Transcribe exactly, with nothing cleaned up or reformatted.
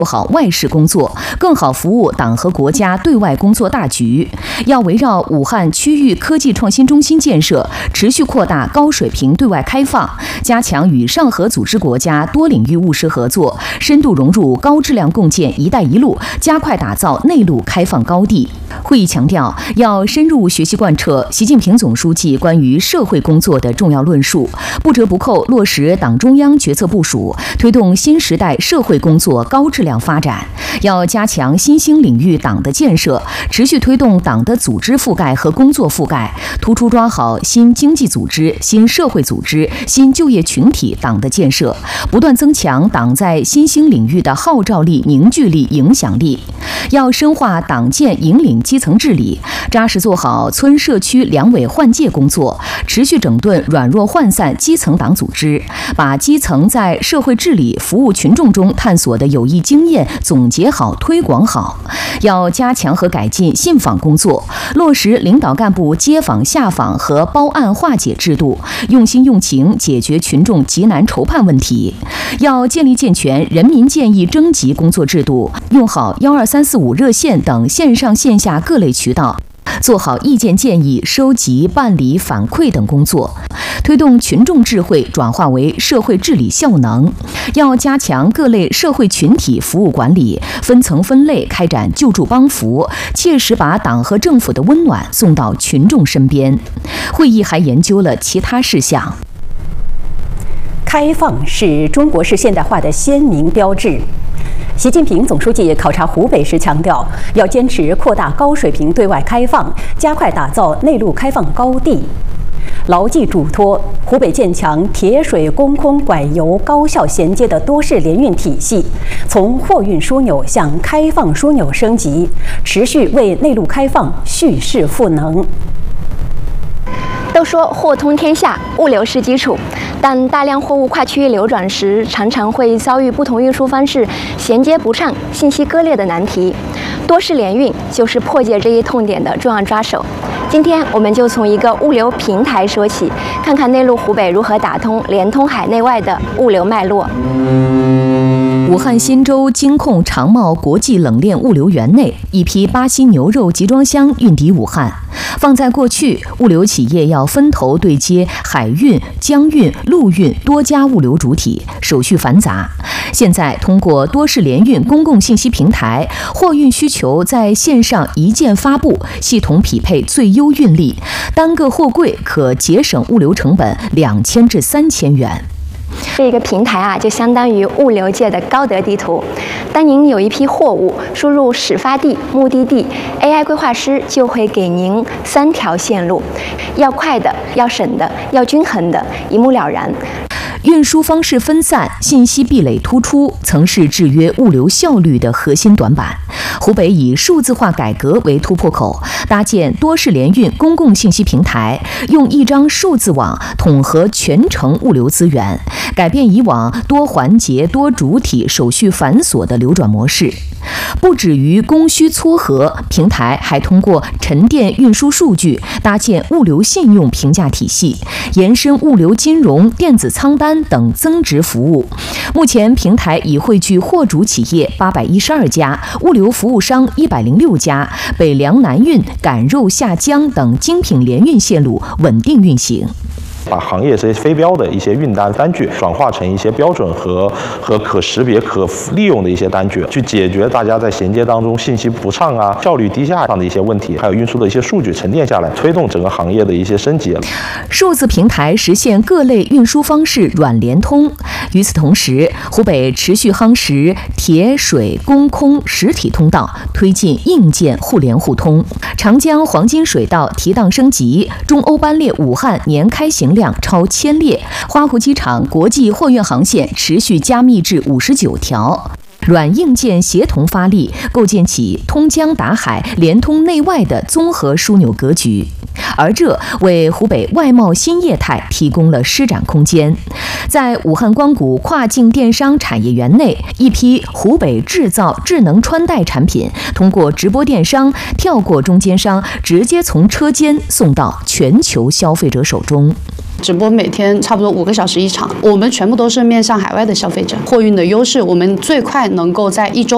做好外事工作，更好服务党和国家对外工作大局。要围绕武汉区域科技创新中心建设，持续扩大高水平对外开放，加强与上合组织国家多领域务实合作，深度融入高质量共建“一带一路”，加快打造内陆开放高地。会议强调，要深入学习贯彻习近平总书记关于社会工作的重要论述，不折不扣落实党中央决策部署，推动新时代社会工作高质量发展。要加强新兴领域党的建设，持续推动党的组织覆盖和工作覆盖，突出抓好新经济组织、新社会组织、新就业群体党的建设，不断增强党在新兴领域的号召力、凝聚力、影响力。要深化党建引领基层治理，扎实做好村社区两委换届工作，持续整顿软弱涣散基层党组织，把基层在社会治理、服务群众中探索的有益经验总结好、推广好。要加强和改进信访工作，落实领导干部接访、下访和包案化解制度，用心用情解决群众急难愁盼问题。要建立健全人民建议征集工作制度，用好幺二三四五热线等线上线下各类渠道，做好意见建议收集、办理、反馈等工作，推动群众智慧转化为社会治理效能。要加强各类社会群体服务管理，分层分类开展救助帮扶，切实把党和政府的温暖送到群众身边。会议还研究了其他事项。 开放是中国式现代化的鲜明标志。习近平总书记考察湖北时强调，要坚持扩大高水平对外开放，加快打造内陆开放高地。牢记嘱托，湖北建强铁水公空管油高效衔接的多式联运体系，从货运枢纽向开放枢纽升级，持续为内陆开放蓄势赋能。 都说货通天下，物流是基础，但大量货物跨区域流转时，常常会遭遇不同运输方式衔接不畅、信息割裂的难题。多式联运就是破解这一痛点的重要抓手。今天我们就从一个物流平台说起，看看内陆湖北如何打通连通海内外的物流脉络。 武汉新洲金控长茂国际冷链物流园内，一批巴西牛肉集装箱运抵武汉。放在过去，物流企业要分头对接海运、江运、陆运多家物流主体，手续繁杂。现在通过多式联运公共信息平台，货运需求在线上一键发布，系统匹配最优运力，单个货柜可节省物流成本两千至三千元。 这个平台啊，就相当于物流界的高德地图。当您有一批货物输入始发地、目的地 ，A I 规划师就会给您三条线路，要快的，要省的，要均衡的，一目了然。 运输方式分散，信息壁垒突出，曾是制约物流效率的核心短板。湖北以数字化改革为突破口，搭建多式联运公共信息平台，用一张数字网统合全程物流资源，改变以往多环节、多主体、手续繁琐的流转模式。不止于供需撮合，平台还通过沉淀运输数据，搭建物流信用评价体系，延伸物流金融、电子仓单等增值服务。目前，平台已汇聚货主企业八百一十二家，物流服务商一百零六家，北粮南运、赶肉下江等精品联运线路稳定运行。 把行业这些非标的一些运单单据转化成一些标准和和可识别、可利用的一些单据，去解决大家在衔接当中信息不畅啊、效率低下上的一些问题，还有运输的一些数据沉淀下来，推动整个行业的一些升级。 数字平台实现各类运输方式软联通。与此同时，湖北持续夯实铁、水、公、空实体通道，推进硬件互联互通。长江黄金水道提档升级，中欧班列武汉年开行量超千列，花湖机场国际货运航线持续加密至五十九条。软硬件协同发力，构建起通江达海、连通内外的综合枢纽格局，而这为湖北外贸新业态提供了施展空间。在武汉光谷跨境电商产业园内，一批湖北制造智能穿戴产品，通过直播电商跳过中间商，直接从车间送到全球消费者手中。 直播每天差不多五个小时一场，我们全部都是面向海外的消费者。货运的优势，我们最快能够在一周